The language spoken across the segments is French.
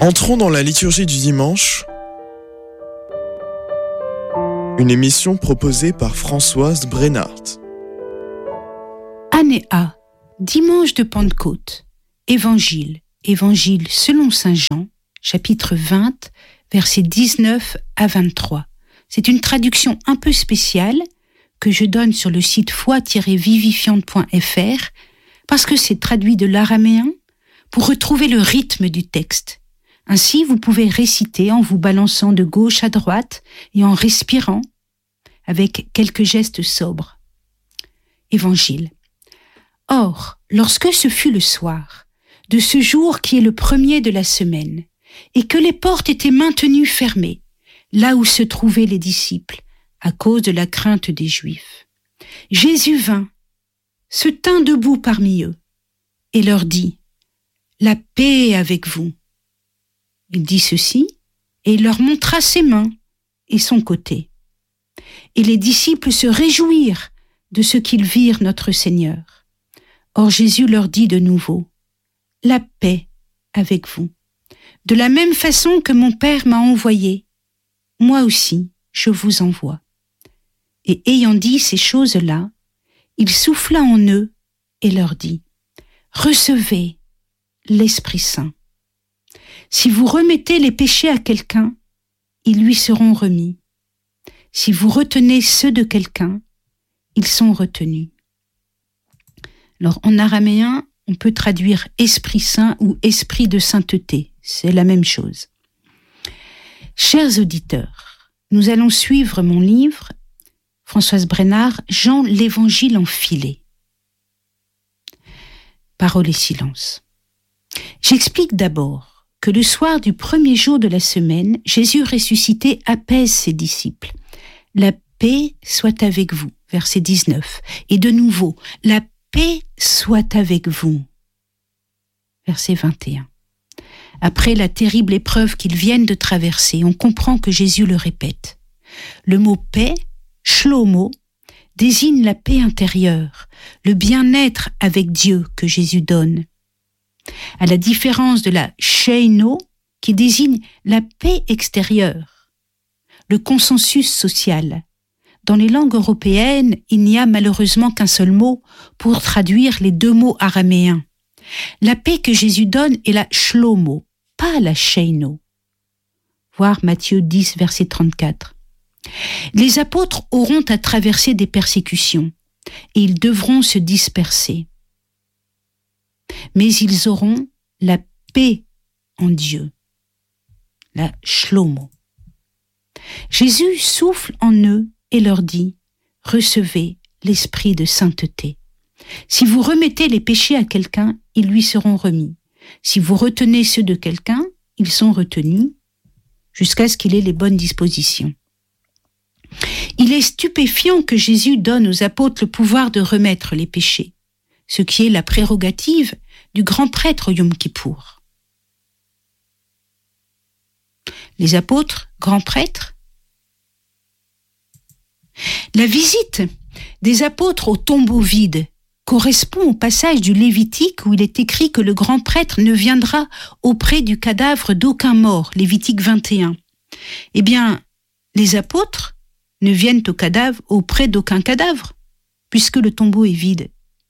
Entrons dans la liturgie du dimanche, une émission proposée par Françoise Brennart. Année A, dimanche de Pentecôte, Évangile selon Saint Jean, chapitre 20, versets 19 à 23. C'est une traduction un peu spéciale que je donne sur le site foi-vivifiante.fr parce que c'est traduit de l'araméen pour retrouver le rythme du texte. Ainsi, vous pouvez réciter en vous balançant de gauche à droite et en respirant avec quelques gestes sobres. Évangile. Or, lorsque ce fut le soir, de ce jour qui est le premier de la semaine, et que les portes étaient maintenues fermées, là où se trouvaient les disciples, à cause de la crainte des Juifs, Jésus vint, se tint debout parmi eux, et leur dit « La paix est avec vous ». Il dit ceci, et il leur montra ses mains et son côté. Et les disciples se réjouirent de ce qu'ils virent notre Seigneur. Or Jésus leur dit de nouveau, « La paix avec vous. De la même façon que mon Père m'a envoyé, moi aussi je vous envoie. » Et ayant dit ces choses-là, il souffla en eux et leur dit, « Recevez l'Esprit Saint. Si vous remettez les péchés à quelqu'un, ils lui seront remis. Si vous retenez ceux de quelqu'un, ils sont retenus. » Alors, en araméen, on peut traduire Esprit Saint ou Esprit de sainteté. C'est la même chose. Chers auditeurs, nous allons suivre mon livre, Françoise Brennart, Jean l'Évangile enfilé. Parole et silence. J'explique d'abord que le soir du premier jour de la semaine, Jésus ressuscité apaise ses disciples. La paix soit avec vous, verset 19. Et de nouveau, la paix soit avec vous, verset 21. Après la terrible épreuve qu'ils viennent de traverser, on comprend que Jésus le répète. Le mot paix, shlomo, désigne la paix intérieure, le bien-être avec Dieu que Jésus donne. À la différence de la sheino, qui désigne la paix extérieure, le consensus social. Dans les langues européennes, il n'y a malheureusement qu'un seul mot pour traduire les deux mots araméens. La paix que Jésus donne est la shlomo, pas la sheino. Voir Matthieu 10, verset 34. Les apôtres auront à traverser des persécutions et ils devront se disperser. Mais ils auront la paix en Dieu, la shlomo. Jésus souffle en eux et leur dit « Recevez l'esprit de sainteté. Si vous remettez les péchés à quelqu'un, ils lui seront remis. Si vous retenez ceux de quelqu'un, ils sont retenus, jusqu'à ce qu'il ait les bonnes dispositions. » Il est stupéfiant que Jésus donne aux apôtres le pouvoir de remettre les péchés, ce qui est la prérogative du grand prêtre Yom Kippour. Les apôtres, grands prêtres. La visite des apôtres au tombeau vide correspond au passage du Lévitique où il est écrit que le grand prêtre ne viendra auprès du cadavre d'aucun mort, Lévitique 21. Eh bien, les apôtres ne viennent auprès d'aucun cadavre, puisque le tombeau est vide.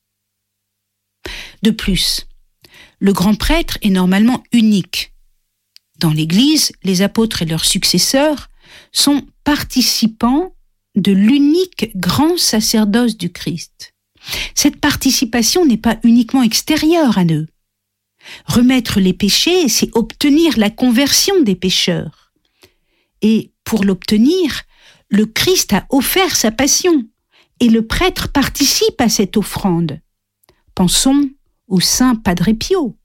De plus, le grand prêtre est normalement unique. Dans l'Église, les apôtres et leurs successeurs sont participants de l'unique grand sacerdoce du Christ. Cette participation n'est pas uniquement extérieure à eux. Remettre les péchés, c'est obtenir la conversion des pécheurs. Et pour l'obtenir, le Christ a offert sa passion et le prêtre participe à cette offrande. Pensons au saint Padre Pio.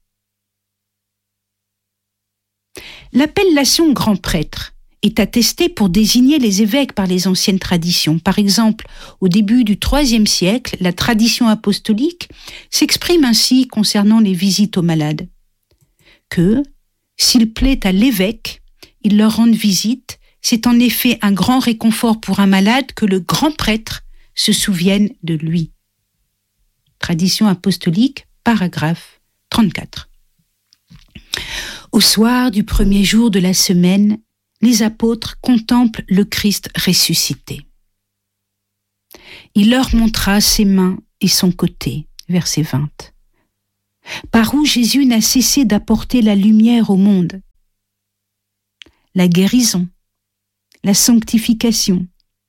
L'appellation grand prêtre est attestée pour désigner les évêques par les anciennes traditions. Par exemple, au début du IIIe siècle, la tradition apostolique s'exprime ainsi concernant les visites aux malades. Que, s'il plaît à l'évêque, il leur rende visite, c'est en effet un grand réconfort pour un malade que le grand prêtre se souvienne de lui. Tradition apostolique, paragraphe 34. Au soir du premier jour de la semaine, les apôtres contemplent le Christ ressuscité. Il leur montra ses mains et son côté, verset 20, par où Jésus n'a cessé d'apporter la lumière au monde, la guérison, la sanctification.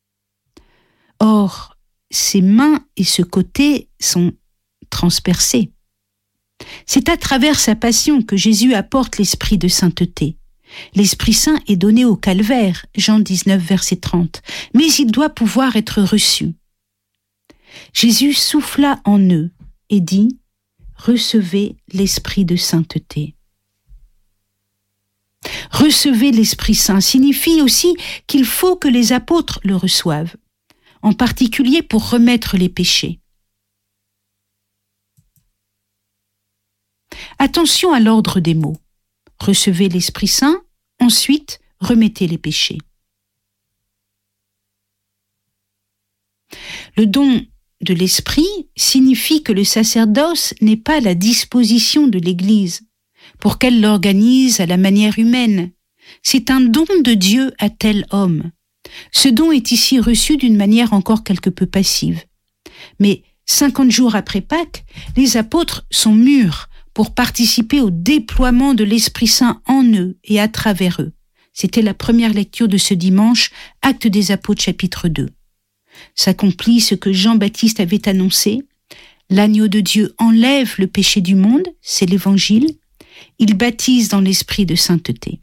Or, ses mains et ce côté sont transpercés. C'est à travers sa passion que Jésus apporte l'esprit de sainteté. L'Esprit Saint est donné au calvaire, Jean 19, verset 30, mais il doit pouvoir être reçu. Jésus souffla en eux et dit « Recevez l'Esprit de sainteté ». Recevez l'Esprit Saint signifie aussi qu'il faut que les apôtres le reçoivent, en particulier pour remettre les péchés. Attention à l'ordre des mots. Recevez l'Esprit Saint, ensuite remettez les péchés. Le don de l'Esprit signifie que le sacerdoce n'est pas à la disposition de l'Église pour qu'elle l'organise à la manière humaine. C'est un don de Dieu à tel homme. Ce don est ici reçu d'une manière encore quelque peu passive. Mais 50 jours après Pâques, les apôtres sont mûrs pour participer au déploiement de l'Esprit Saint en eux et à travers eux. C'était la première lecture de ce dimanche, Actes des Apôtres chapitre 2. S'accomplit ce que Jean-Baptiste avait annoncé. L'agneau de Dieu enlève le péché du monde, c'est l'Évangile. Il baptise dans l'esprit de sainteté.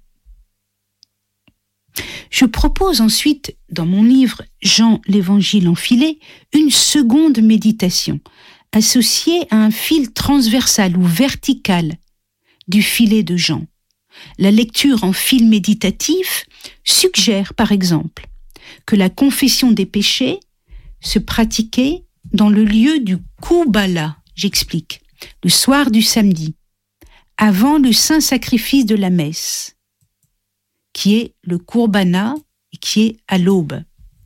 Je propose ensuite, dans mon livre « Jean l'Évangile enfilé », une seconde méditation, associée à un fil transversal ou vertical du filet de Jean. La lecture en fil méditatif suggère, par exemple, que la confession des péchés se pratiquait dans le lieu du Koubala, j'explique, le soir du samedi, avant le saint sacrifice de la messe, qui est le Kourbana et qui est à l'aube.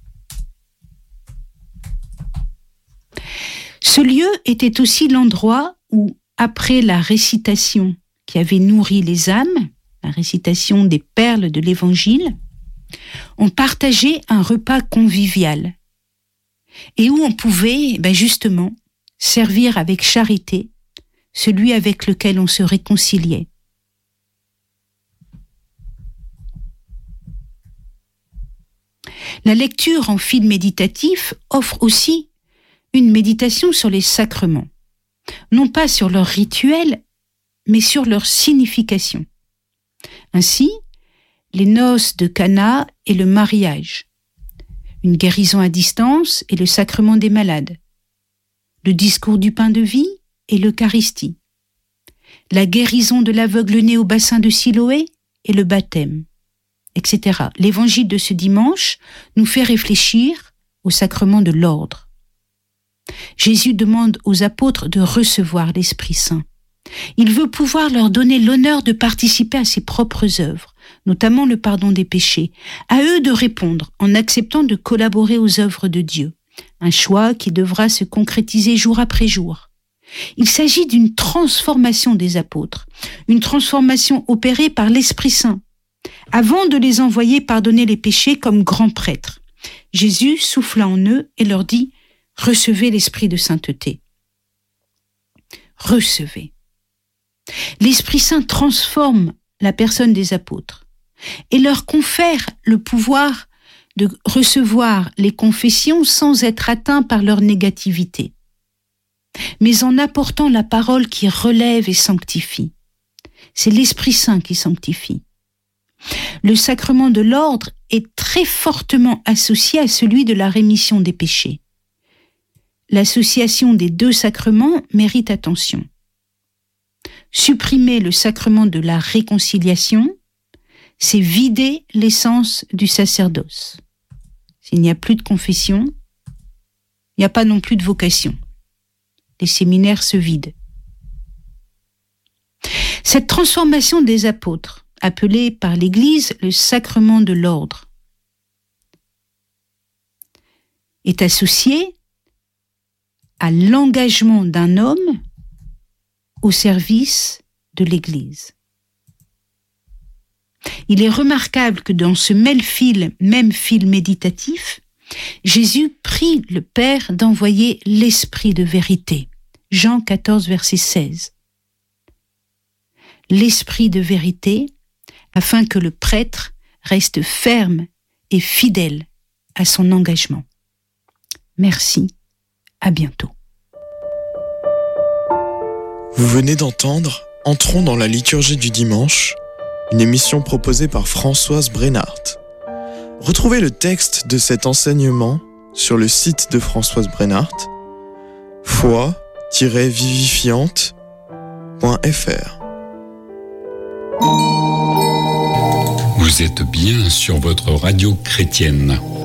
Ce lieu était aussi l'endroit où, après la récitation qui avait nourri les âmes, la récitation des perles de l'Évangile, on partageait un repas convivial et où on pouvait, justement, servir avec charité celui avec lequel on se réconciliait. La lecture en fil méditatif offre aussi une méditation sur les sacrements, non pas sur leur rituel, mais sur leur signification. Ainsi, les noces de Cana et le mariage, une guérison à distance et le sacrement des malades, le discours du pain de vie et l'Eucharistie, la guérison de l'aveugle-né au bassin de Siloé et le baptême, etc. L'évangile de ce dimanche nous fait réfléchir au sacrement de l'ordre. Jésus demande aux apôtres de recevoir l'Esprit Saint. Il veut pouvoir leur donner l'honneur de participer à ses propres œuvres, notamment le pardon des péchés. À eux de répondre en acceptant de collaborer aux œuvres de Dieu. Un choix qui devra se concrétiser jour après jour. Il s'agit d'une transformation des apôtres, une transformation opérée par l'Esprit Saint, avant de les envoyer pardonner les péchés comme grands prêtres. Jésus souffla en eux et leur dit « Recevez l'Esprit de sainteté. » Recevez. L'Esprit Saint transforme la personne des apôtres et leur confère le pouvoir de recevoir les confessions sans être atteints par leur négativité, mais en apportant la parole qui relève et sanctifie. C'est l'Esprit Saint qui sanctifie. Le sacrement de l'ordre est très fortement associé à celui de la rémission des péchés. L'association des deux sacrements mérite attention. Supprimer le sacrement de la réconciliation, c'est vider l'essence du sacerdoce. S'il n'y a plus de confession, il n'y a pas non plus de vocation. Les séminaires se vident. Cette transformation des apôtres, appelée par l'Église le sacrement de l'ordre, est associée à l'engagement d'un homme au service de l'Église. Il est remarquable que dans ce même fil méditatif, Jésus prie le Père d'envoyer l'Esprit de vérité. Jean 14, verset 16. L'Esprit de vérité, afin que le prêtre reste ferme et fidèle à son engagement. Merci, à bientôt. Vous venez d'entendre Entrons dans la liturgie du dimanche, une émission proposée par Françoise Brennart. Retrouvez le texte de cet enseignement sur le site de Françoise Brennart, foi-vivifiante.fr. Vous êtes bien sur votre radio chrétienne.